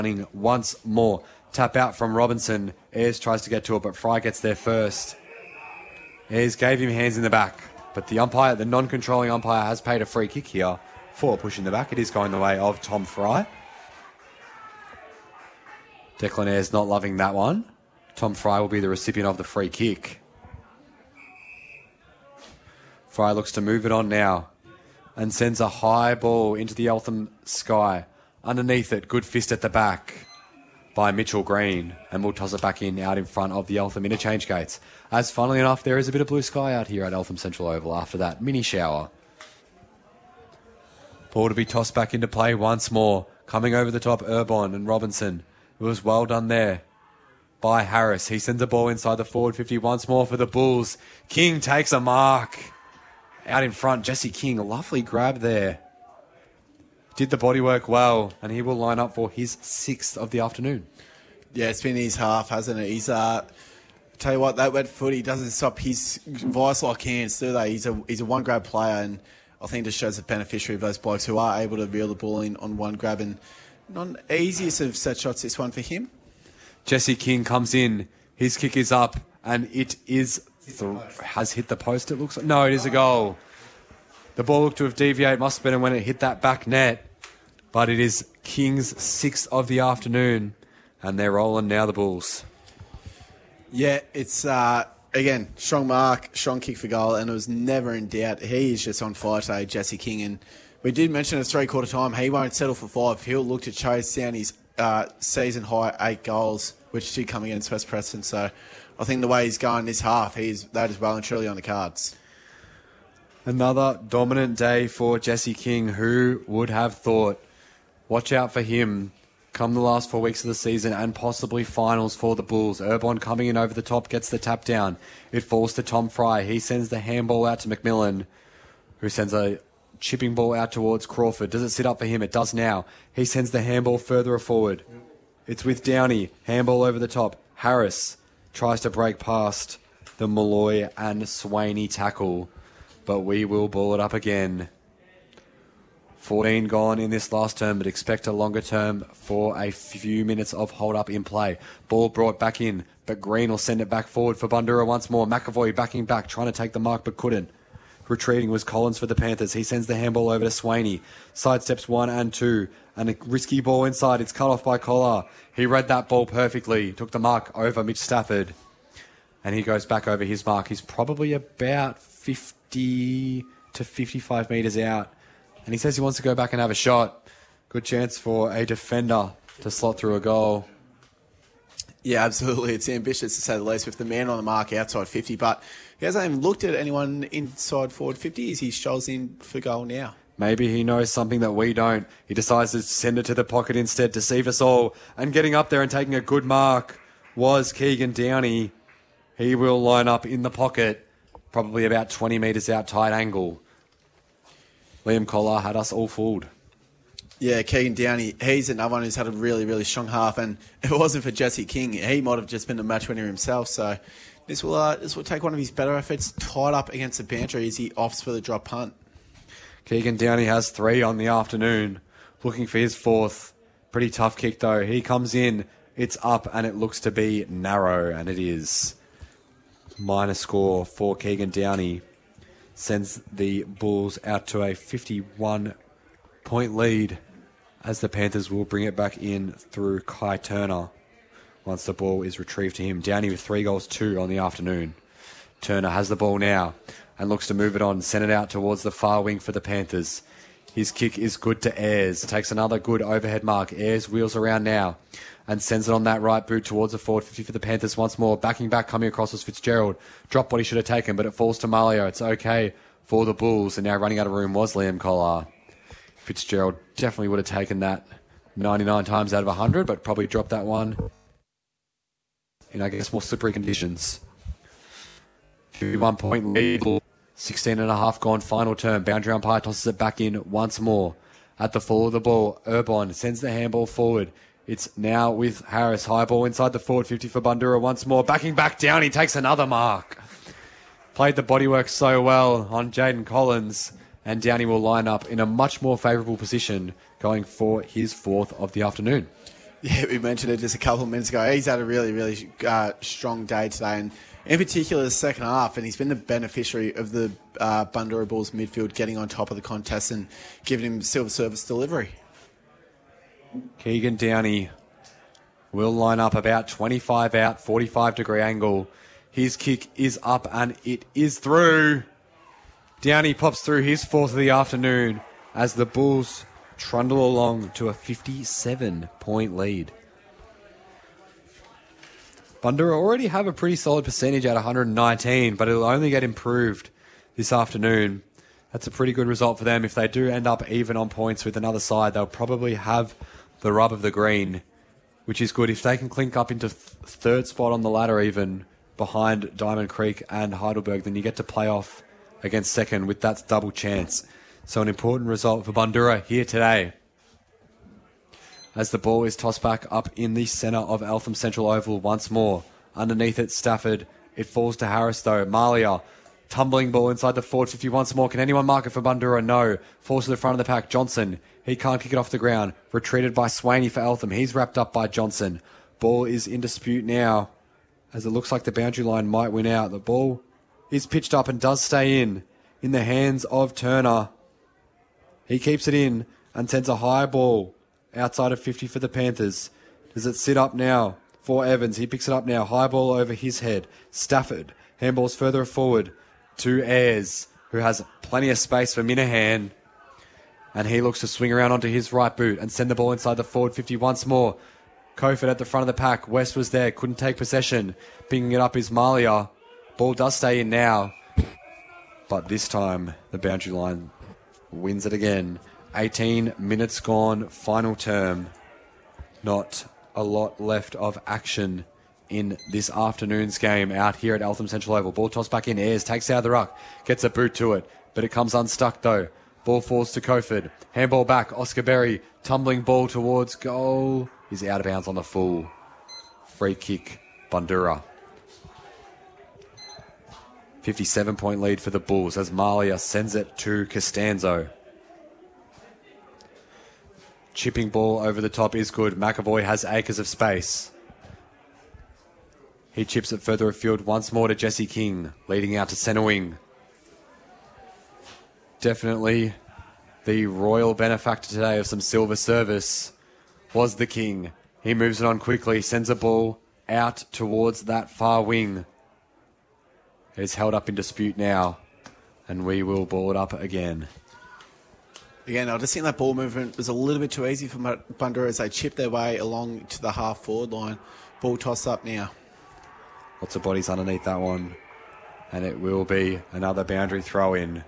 running once more. Tap out from Robinson. Ayres tries to get to it, but Fry gets there first. Ayres gave him hands in the back, but the umpire, the non-controlling umpire, has paid a free kick here for pushing the back. It is going the way of Tom Fry. Declan Ayres not loving that one. Tom Fry will be the recipient of the free kick. Fry looks to move it on now and sends a high ball into the Eltham sky. Underneath it, good fist at the back by Mitchell Green, and we'll toss it back in out in front of the Eltham interchange gates. As funnily enough, there is a bit of blue sky out here at Eltham Central Oval after that mini shower. Ball to be tossed back into play once more. Coming over the top, Urbon and Robinson. It was well done there by Harris. He sends the ball inside the forward 50 once more for the Bulls. King takes a mark. Out in front, Jesse King, a lovely grab there. Did the bodywork well, and he will line up for his 6th of the afternoon. Yeah, it's been his half, hasn't it? He's tell you what, that wet footy doesn't stop his vice-like hands, do they? He's a one-grab player, and I think it just shows the beneficiary of those blokes who are able to reel the ball in on one grab, and not the easiest of set shots, this one for him. Jesse King comes in. His kick is up, and it is has hit the post, it looks like. No, it is a goal. The ball looked to have deviated, must have been when it hit that back net. But it is King's 6th of the afternoon, and they're rolling now, the Bulls. Yeah, it's, again, strong mark, strong kick for goal, and it was never in doubt. He is just on fire today, Jesse King, and we did mention at 3/4 time, he won't settle for 5. He'll look to chase down his season-high 8 goals, which did come against West Preston, so I think the way he's going this half, that is well and truly on the cards. Another dominant day for Jesse King. Who would have thought? Watch out for him come the last 4 weeks of the season and possibly finals for the Bulls. Urbon coming in over the top, gets the tap down. It falls to Tom Fry. He sends the handball out to McMillan, who sends a chipping ball out towards Crawford. Does it sit up for him? It does now. He sends the handball further forward. It's with Downey. Handball over the top. Harris tries to break past the Malloy and Swaney tackle, but we will ball it up again. 14 gone in this last term, but expect a longer term for a few minutes of hold-up in play. Ball brought back in, but Green will send it back forward for Bundura once more. McAvoy backing back, trying to take the mark, but couldn't. Retreating was Collins for the Panthers. He sends the handball over to Swaney. Sidesteps 1 and 2, and a risky ball inside. It's cut off by Collar. He read that ball perfectly, took the mark over Mitch Stafford, and he goes back over his mark. He's probably about 50 to 55 metres out, and he says he wants to go back and have a shot. Good chance for a defender to slot through a goal. Yeah, absolutely. It's ambitious to say the least with the man on the mark outside 50, but he hasn't even looked at anyone inside forward 50 as he strolls in for goal now. Maybe he knows something that we don't. He decides to send it to the pocket instead, deceive us all. And getting up there and taking a good mark was Keegan Downey. He will line up in the pocket, probably about 20 metres out, tight angle. Liam Collar had us all fooled. Yeah, Keegan Downey, he's another one who's had a really, really strong half, and if it wasn't for Jesse King, he might have just been a match winner himself, so this will take one of his better efforts, tied up against the boundary as he opts for the drop punt. Keegan Downey has 3 on the afternoon, looking for his 4th. Pretty tough kick though. He comes in, it's up, and it looks to be narrow, and it is. Minor score for Keegan Downey. Sends the Bulls out to a 51-point lead as the Panthers will bring it back in through Kai Turner once the ball is retrieved to him. Downey with 3 goals, 2 on the afternoon. Turner has the ball now and looks to move it on, send it out towards the far wing for the Panthers. His kick is good to Ayres. Takes another good overhead mark. Ayres wheels around now and sends it on that right boot towards the forward 50 for the Panthers once more. Backing back, coming across was Fitzgerald. Drop what he should have taken, but it falls to Malio. It's okay for the Bulls, and now running out of room was Liam Collar. Fitzgerald definitely would have taken that 99 times out of 100, but probably dropped that one in, I guess, more slippery conditions. 51-point lead, 16.5 gone final term. Boundary umpire tosses it back in once more. At the fall of the ball, Urbon sends the handball forward. It's now with Harris. High ball inside the forward 50 for Bundura once more. Backing back down, he takes another mark. Played the bodywork so well on Jaden Collins, and Downey will line up in a much more favourable position going for his 4th of the afternoon. Yeah, we mentioned it just a couple of minutes ago. He's had a really, really strong day today, and in particular the second half, and he's been the beneficiary of the Bundoora Bulls midfield getting on top of the contest and giving him silver service delivery. Keegan Downey will line up about 25 out, 45-degree angle. His kick is up and it is through. Downey pops through his fourth of the afternoon as the Bulls trundle along to a 57-point lead. Bundoora already have a pretty solid percentage at 119, but it'll only get improved this afternoon. That's a pretty good result for them. If they do end up even on points with another side, they'll probably have the rub of the green, which is good. If they can clink up into third spot on the ladder even, behind Diamond Creek and Heidelberg, then you get to play off against second with that double chance. So an important result for Bundoora here today. As the ball is tossed back up in the centre of Eltham Central Oval once more. Underneath it, Stafford. It falls to Harris though. Malia, tumbling ball inside the forward 50 once more. Can anyone mark it for Bundoora? No. Falls to the front of the pack. Johnson. He can't kick it off the ground. Retreated by Swaney for Eltham. He's wrapped up by Johnson. Ball is in dispute now, as it looks like the boundary line might win out. The ball is pitched up and does stay in the hands of Turner. He keeps it in and sends a high ball outside of 50 for the Panthers. Does it sit up now for Evans? He picks it up now. High ball over his head. Stafford. Handballs further forward to Ayres, who has plenty of space for Minahan. And he looks to swing around onto his right boot and send the ball inside the forward 50 once more. Kofod at the front of the pack. West was there. Couldn't take possession. Picking it up is Malia. Ball does stay in now. But this time, the boundary line wins it again. 18 minutes gone. Final term. Not a lot left of action in this afternoon's game out here at Eltham Central Oval. Ball tossed back in. Ayres takes out the ruck. Gets a boot to it. But it comes unstuck though. Ball falls to Kofod. Handball back. Oscar Berry. Tumbling ball towards goal. He's out of bounds on the full. Free kick. Bundoora. 57-point lead for the Bulls as Malia sends it to Costanzo. Chipping ball over the top is good. McAvoy has acres of space. He chips it further afield once more to Jesse King, leading out to centre wing. Definitely the royal benefactor today of some silver service was the King. He moves it on quickly, sends a ball out towards that far wing. It's held up in dispute now, and we will ball it up again. Again, I just think that ball movement was a little bit too easy for Bundoora as they chipped their way along to the half-forward line. Ball tossed up now. Lots of bodies underneath that one, and it will be another boundary throw-in.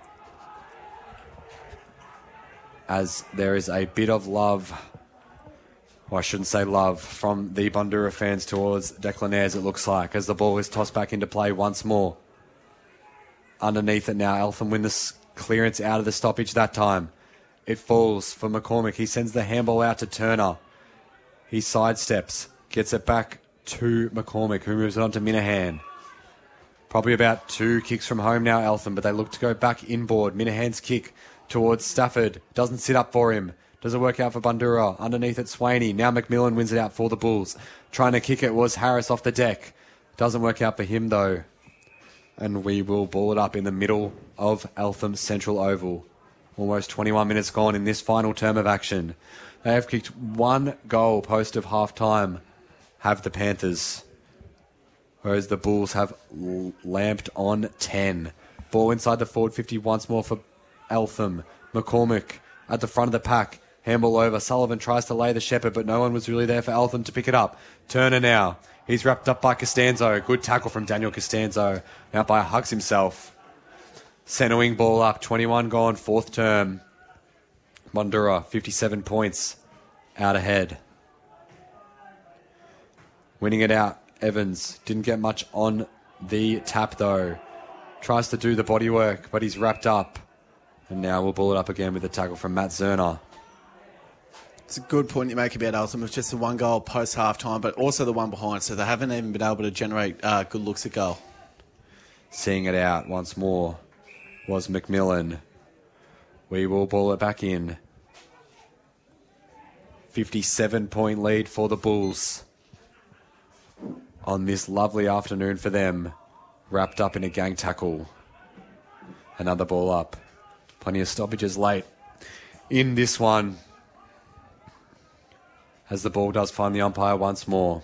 As there is a bit of love, or I shouldn't say love, from the Bundoora fans towards Declan Ayres, it looks like, as the ball is tossed back into play once more. Underneath it now, Eltham win the clearance out of the stoppage that time. It falls for McCormick. He sends the handball out to Turner. He sidesteps, gets it back to McCormick, who moves it on to Minahan. Probably about 2 kicks from home now, Eltham, but they look to go back inboard. Minahan's kick towards Stafford. Doesn't sit up for him. Does it work out for Bundoora? Underneath it, Swaney. Now McMillan wins it out for the Bulls. Trying to kick it was Harris off the deck. Doesn't work out for him, though. And we will ball it up in the middle of Eltham Central Oval. Almost 21 minutes gone in this final term of action. They have kicked 1 goal post of half-time, have the Panthers. Whereas the Bulls have lamped on 10. Ball inside the forward 50 once more for Eltham. McCormick at the front of the pack. Handball over. Sullivan tries to lay the shepherd, but no one was really there for Eltham to pick it up. Turner now. He's wrapped up by Costanzo. Good tackle from Daniel Costanzo. Now by Hugs himself. Centre wing ball up. 21 gone. 4th term. Bundoora, 57 points out ahead. Winning it out. Evans didn't get much on the tap though. Tries to do the body work, but he's wrapped up. And now we'll ball it up again with a tackle from Matt Zerner. It's a good point you make about Eltham. It's just the 1 goal post half-time, but also the one behind, so they haven't even been able to generate good looks at goal. Seeing it out once more was McMillan. We will ball it back in. 57-point lead for the Bulls on this lovely afternoon for them, wrapped up in a gang tackle. Another ball up. Plenty of stoppages late in this one, as the ball does find the umpire once more.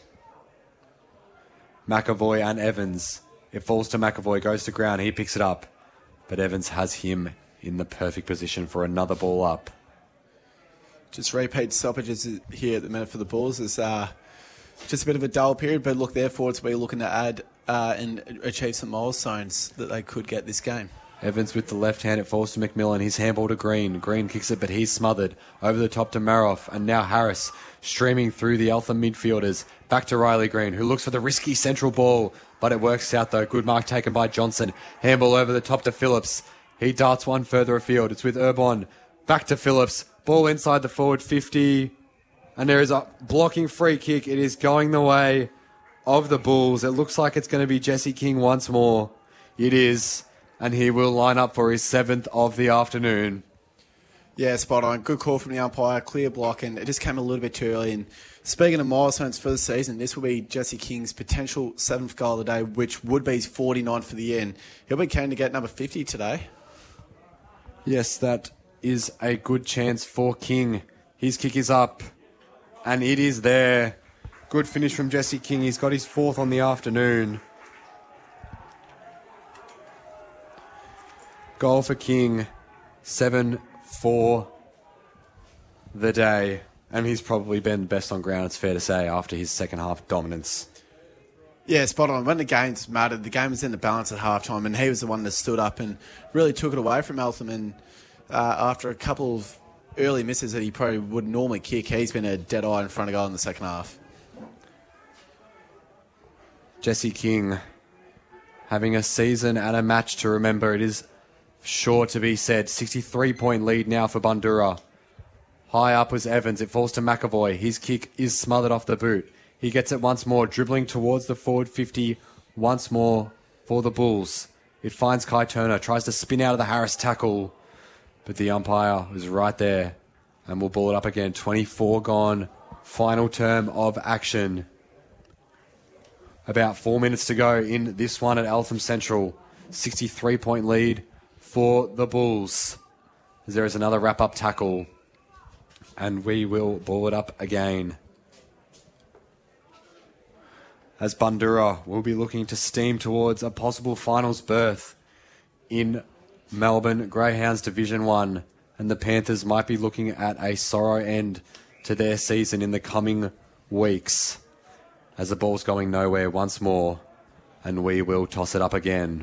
McAvoy and Evans. It falls to McAvoy, goes to ground, he picks it up, but Evans has him in the perfect position for another ball up. Just repeat stoppages here at the minute for the Bulls. It's just a bit of a dull period, but look, therefore, to be looking to add and achieve some milestones that they could get this game. Evans with the left hand, it falls to McMillan. His handball to Green. Green kicks it, but he's smothered. Over the top to Maroff, and now Harris streaming through the Eltham midfielders. Back to Riley Green, who looks for the risky central ball, but it works out though. Good mark taken by Johnson. Handball over the top to Phillips. He darts one further afield. It's with Urbon. Back to Phillips. Ball inside the forward 50. And there is a blocking free kick. It is going the way of the Bulls. It looks like it's going to be Jesse King once more. It is. And he will line up for his 7th of the afternoon. Yeah, spot on. Good call from the umpire. Clear block, and it just came a little bit too early. And speaking of milestones for the season, this will be Jesse King's potential 7th goal of the day, which would be his 49 for the year. And he'll be keen to get number 50 today. Yes, that is a good chance for King. His kick is up, and it is there. Good finish from Jesse King. He's got his 4th on the afternoon. Goal for King, 7 for the day. And he's probably been best on ground, it's fair to say, after his second half dominance. Yeah, spot on. When the games mattered, the game was in the balance at halftime, and he was the one that stood up and really took it away from Eltham. And after a couple of early misses that he probably would normally kick, he's been a dead eye in front of goal in the second half. Jesse King having a season and a match to remember. It is sure to be said. 63-point lead now for Bundura. High up was Evans. It falls to McAvoy. His kick is smothered off the boot. He gets it once more, dribbling towards the forward 50 once more for the Bulls. It finds Kai Turner, tries to spin out of the Harris tackle, but the umpire was right there and will ball it up again. 24 gone. Final term of action. About 4 minutes to go in this one at Eltham Central. 63-point lead for the Bulls. There is another wrap-up tackle, and we will ball it up again, as Bundura will be looking to steam towards a possible finals berth in Melbourne Greyhounds Division 1, and the Panthers might be looking at a sorrow end to their season in the coming weeks, as the ball's going nowhere once more, and we will toss it up again.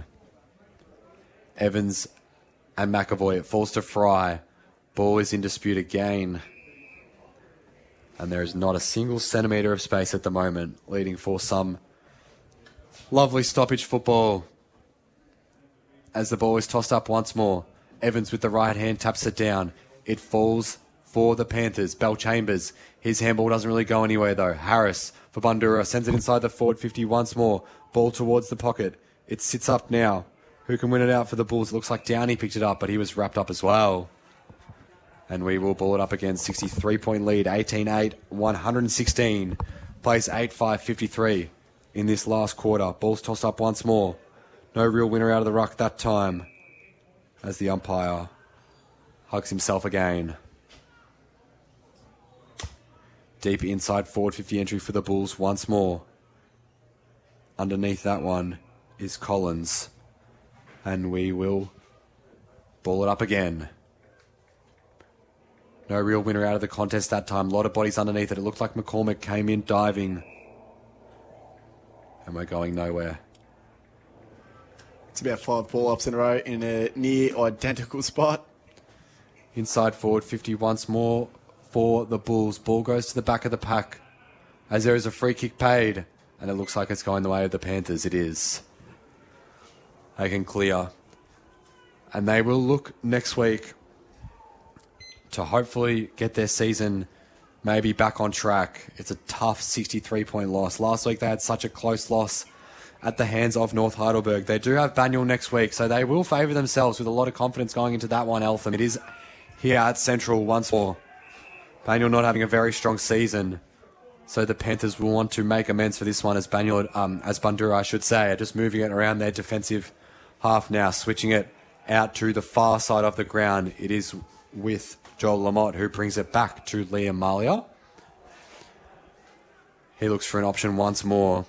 Evans and McAvoy, it falls to Fry. Ball is in dispute again. And there is not a single centimetre of space at the moment, leading for some lovely stoppage football. As the ball is tossed up once more, Evans with the right hand taps it down. It falls for the Panthers. Bell Chambers, his handball doesn't really go anywhere though. Harris for Bundura sends it inside the forward 50 once more. Ball towards the pocket. It sits up now. Who can win it out for the Bulls? It looks like Downey picked it up, but he was wrapped up as well. And we will ball it up again. 63-point lead, 18-8, 116. Plays 8-5-53 in this last quarter. Ball's tossed up once more. No real winner out of the ruck that time, as the umpire hugs himself again. Deep inside forward 50 entry for the Bulls once more. Underneath that one is Collins. And we will ball it up again. No real winner out of the contest that time. A lot of bodies underneath it. It looked like McCormick came in diving. And we're going nowhere. It's about 5 ball-ups in a row in a near identical spot. Inside forward 50 once more for the Bulls. Ball goes to the back of the pack as there is a free kick paid. And it looks like it's going the way of the Panthers. It is. They can clear. And they will look next week to hopefully get their season maybe back on track. It's a tough 63-point loss. Last week they had such a close loss at the hands of North Heidelberg. They do have Banyule next week, so they will favour themselves with a lot of confidence going into that one, Eltham. It is here at Central once more. Banyul not having a very strong season. So the Panthers will want to make amends for this one as Bandura, I should say, are just moving it around their defensive half now, switching it out to the far side of the ground. It is with Joel Lamont, who brings it back to Liam Malia. He looks for an option once more.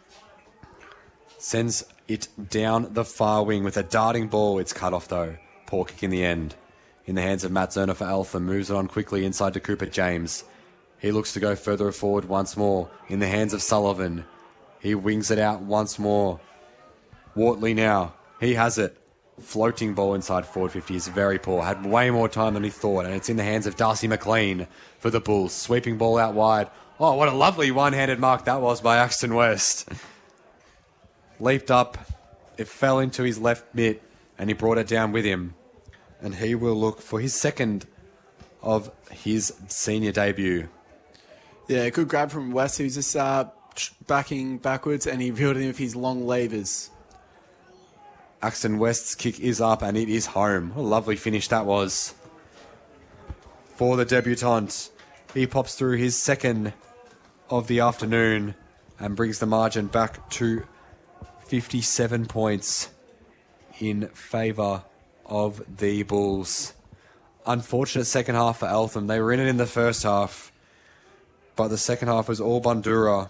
Sends it down the far wing with a darting ball. It's cut off, though. Poor kick in the end. In the hands of Matt Zerner for Eltham. Moves it on quickly inside to Cooper James. He looks to go further forward once more. In the hands of Sullivan. He wings it out once more. Wortley now. He has it. Floating ball inside forward 50 is very poor. Had way more time than he thought. And it's in the hands of Darcy McLean for the Bulls. Sweeping ball out wide. Oh, what a lovely one-handed mark that was by Axton West. Leaped up. It fell into his left mitt. And he brought it down with him. And he will look for his second of his senior debut. Yeah, good grab from West. He was just backing backwards and he reeled in with his long levers. Axton West's kick is up and it is home. What a lovely finish that was for the debutant. He pops through his second of the afternoon and brings the margin back to 57 points in favour of the Bulls. Unfortunate second half for Eltham. They were in it in the first half, but the second half was all Bandura,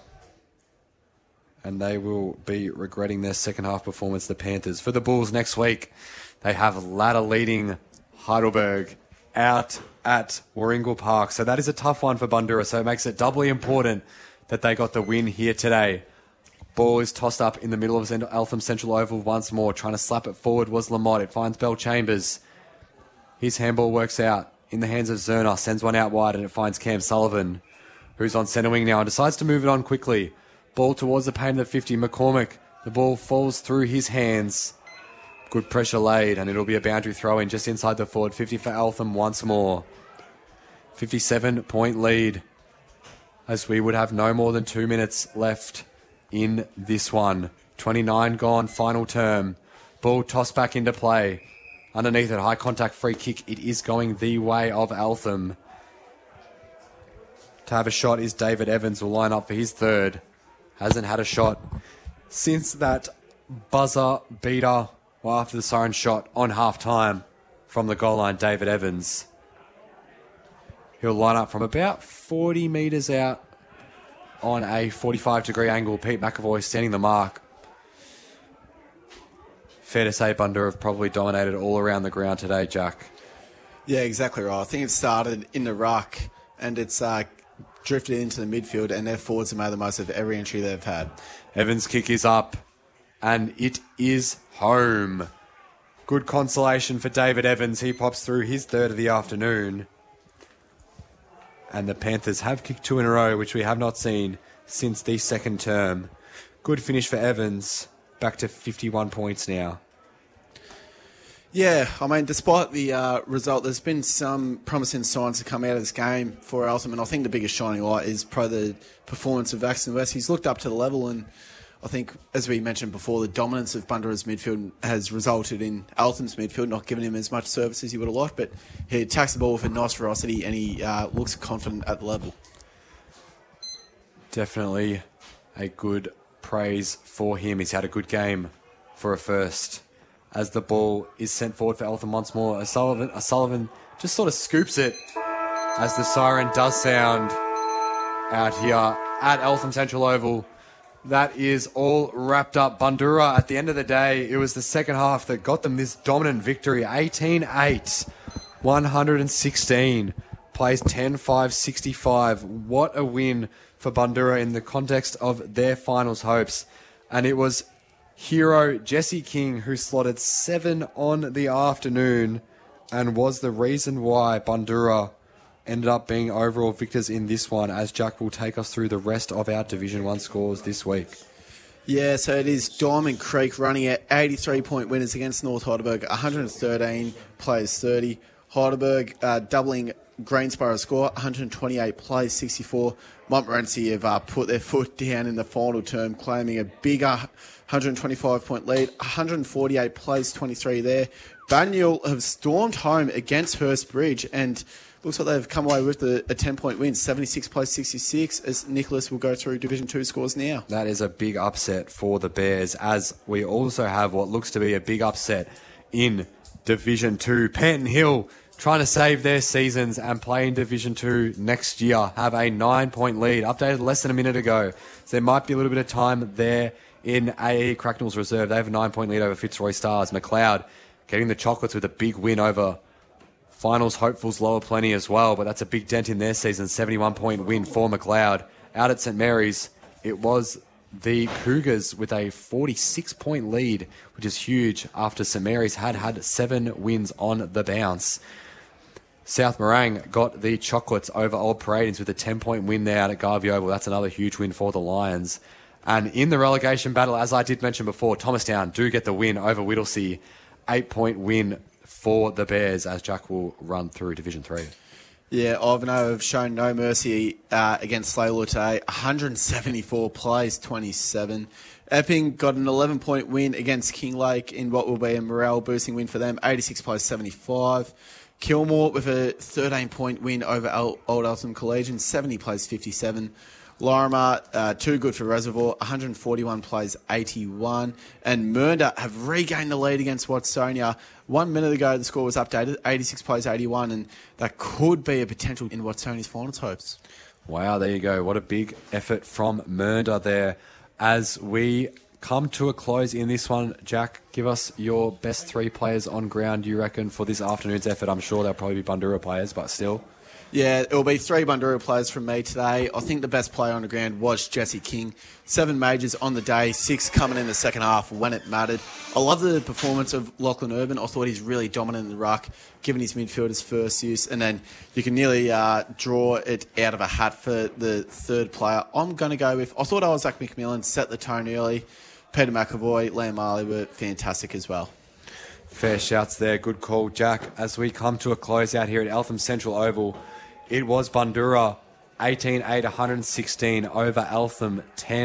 and they will be regretting their second half performance, the Panthers. For the Bulls next week, they have ladder leading Heidelberg out at Warringal Park. So that is a tough one for Bandura, so it makes it doubly important that they got the win here today. Ball is tossed up in the middle of Eltham Central Oval once more. Trying to slap it forward was Lamont. It finds Bell Chambers. His handball works out in the hands of Zerner. Sends one out wide and it finds Cam Sullivan, who's on centre wing now and decides to move it on quickly. Ball towards the paint of the 50. McCormick. The ball falls through his hands. Good pressure laid and it'll be a boundary throw in just inside the forward 50 for Eltham once more. 57-point lead as we would have no more than 2 minutes left in this one. 29 gone, final term. Ball tossed back into play. Underneath it, high contact free kick. It is going the way of Eltham. To have a shot is David Evans, will line up for his third. Hasn't had a shot since that buzzer beater after the siren shot on half time from the goal line, David Evans. He'll line up from about 40 metres out on a 45-degree angle. Pete McAvoy standing the mark. Fair to say Bandura have probably dominated all around the ground today, Jack. Yeah, exactly right. I think it started in the ruck and it's drifted into the midfield and their forwards have made the most of every entry they've had. Evans' kick is up and it is home. Good consolation for David Evans. He pops through his third of the afternoon. And the Panthers have kicked 2 in a row, which we have not seen since the second term. Good finish for Evans. Back to 51 points now. Yeah, I mean, despite the result, there's been some promising signs to come out of this game for Eltham, and I think the biggest shining light is probably the performance of Axton West. He's looked up to the level, and I think, as we mentioned before, the dominance of Bundura's midfield has resulted in Eltham's midfield not giving him as much service as he would have liked, but he attacks the ball with a nice ferocity, and he looks confident at the level. Definitely a good praise for him. He's had a good game for a first. As the ball is sent forward for Eltham once more, O'Sullivan just sort of scoops it as the siren does sound out here at Eltham Central Oval. That is all wrapped up. Bandura, at the end of the day, it was the second half that got them this dominant victory. 18-8, 116, plays 10-5-65. What a win for Bandura in the context of their finals hopes. And it was hero Jesse King who slotted 7 on the afternoon and was the reason why Bandura ended up being overall victors in this one, as Jack will take us through the rest of our Division 1 scores this week. Yeah, so it is Diamond Creek running at 83-point winners against North Heidelberg, 113 plays 30. Heidelberg doubling Greensboro's score, 128 plays 64. Montmorency have put their foot down in the final term, claiming a bigger 125-point lead, 148 plays 23 there. Banyul have stormed home against Hurst Bridge and looks like they've come away with a 10-point win. 76 plays 66, as Nicholas will go through Division 2 scores now. That is a big upset for the Bears, as we also have what looks to be a big upset in Division 2. Penton Hill, trying to save their seasons and play in Division 2 next year, have a 9-point lead, updated less than a minute ago. So there might be a little bit of time there in AE Cracknell's reserve. They have a 9-point lead over Fitzroy Stars. McLeod getting the chocolates with a big win over finals hopefuls Lower Plenty as well, but that's a big dent in their season. 71-point win for McLeod. Out at St Mary's, it was the Cougars with a 46-point lead, which is huge after St Mary's had 7 wins on the bounce. South Morang got the chocolates over Old Paradings with a 10-point win there out at Garvey Oval. That's another huge win for the Lions. And in the relegation battle, as I did mention before, Thomastown do get the win over Whittlesea. 8-point win for the Bears, as Jack will run through Division 3. Yeah, Ivanhoe have shown no mercy against Slaylor today. 174 plays, 27. Epping got an 11-point win against Kinglake in what will be a morale-boosting win for them. 86 plays, 75. Kilmore with a 13-point win over Old Eltham Collegian. 70 plays, 57. Lorimer, too good for Reservoir, 141 plays, 81. And Mernda have regained the lead against Watsonia. 1 minute ago, the score was updated, 86 plays, 81, and that could be a potential in Watsonia's finals hopes. Wow, there you go. What a big effort from Mernda there. As we come to a close in this one, Jack, give us your best 3 players on ground, you reckon, for this afternoon's effort. I'm sure they'll probably be Bundoora players, but still. Yeah, it'll be 3 Bundoora players from me today. I think the best player on the ground was Jesse King. 7 majors on the day, 6 coming in the second half when it mattered. I love the performance of Lachlan Urban. I thought he's really dominant in the ruck, given his midfielder's first use. And then you can nearly draw it out of a hat for the third player. I'm going to go with, I thought Isaac McMillan set the tone early. Peter McAvoy, Liam Marley were fantastic as well. Fair shouts there. Good call, Jack. As we come to a close out here at Eltham Central Oval, it was Bundoora 18-8, 116 over Eltham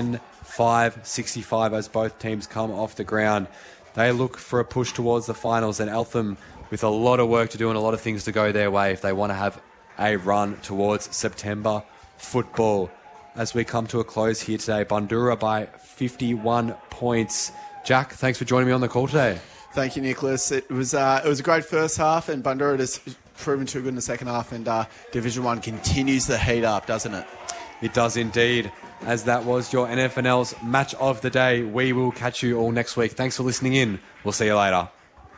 10-5, 65 as both teams come off the ground. They look for a push towards the finals, and Eltham with a lot of work to do and a lot of things to go their way if they want to have a run towards September football. As we come to a close here today, Bundoora by 51 points. Jack, thanks for joining me on the call today. Thank you, Nicholas. It was a great first half, and Bundoora has proven too good in the second half, and Division 1 continues to heat up, doesn't it? It does indeed. As that was your NFNL's match of the day. We will catch you all next week. Thanks for listening in. We'll see you later.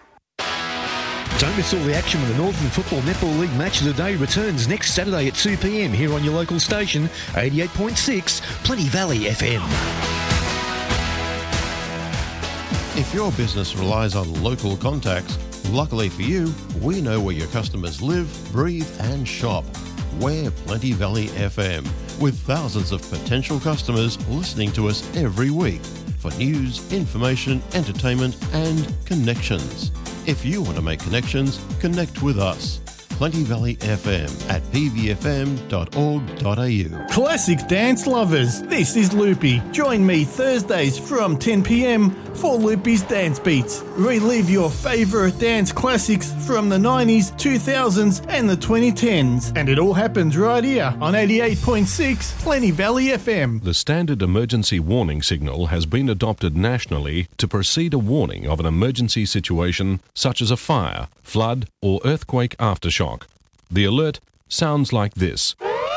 Don't miss all the action when the Northern Football Netball League Match of the Day returns next Saturday at 2 p.m. here on your local station, 88.6 Plenty Valley FM. If your business relies on local contacts, luckily for you, we know where your customers live, breathe and shop. We're Plenty Valley FM, with thousands of potential customers listening to us every week for news, information, entertainment and connections. If you want to make connections, connect with us. Plenty Valley FM at pvfm.org.au. Classic dance lovers, this is Loopy. Join me Thursdays from 10 p.m. for Loopy's Dance Beats. Relive your favourite dance classics from the 90s, 2000s and the 2010s. And it all happens right here on 88.6 Plenty Valley FM. The standard emergency warning signal has been adopted nationally to precede a warning of an emergency situation such as a fire, flood or earthquake aftershock. The alert sounds like this.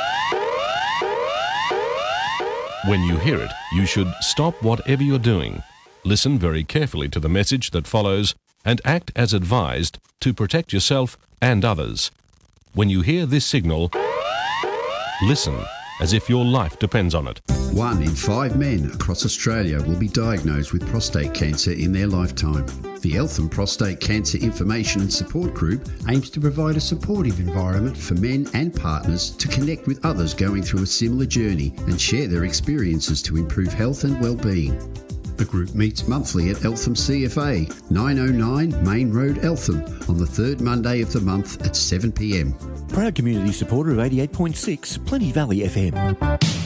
When you hear it, you should stop whatever you're doing, listen very carefully to the message that follows, and act as advised to protect yourself and others. When you hear this signal, listen as if your life depends on it. 1 in 5 men across Australia will be diagnosed with prostate cancer in their lifetime. The Eltham Prostate Cancer Information and Support Group aims to provide a supportive environment for men and partners to connect with others going through a similar journey and share their experiences to improve health and well-being. The group meets monthly at Eltham CFA, 909 Main Road, Eltham, on the third Monday of the month at 7 p.m. Proud community supporter of 88.6 Plenty Valley FM.